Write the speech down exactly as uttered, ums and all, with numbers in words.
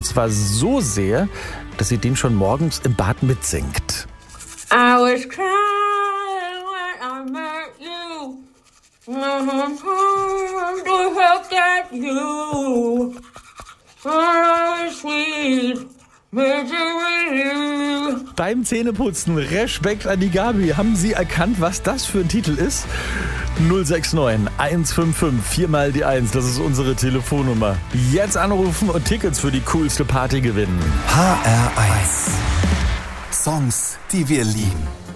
zwar so sehr, dass sie den schon morgens im Bad mitsingt. I was crying when I met you. To help get you. Oh, sweet misery. Beim Zähneputzen, Respekt an die Gabi. Haben Sie erkannt, was das für ein Titel ist? null sechs neun eins fünf fünf vier mal die eins, das ist unsere Telefonnummer. Jetzt anrufen und Tickets für die coolste Party gewinnen. H R eins. Songs, die wir lieben.